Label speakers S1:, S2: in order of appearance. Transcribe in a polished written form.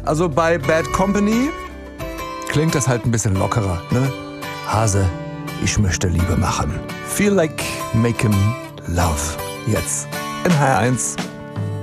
S1: Also bei Bad Company klingt das halt ein bisschen lockerer, ne? Hase, ich möchte Liebe machen. Feel like making love. Jetzt in HR1.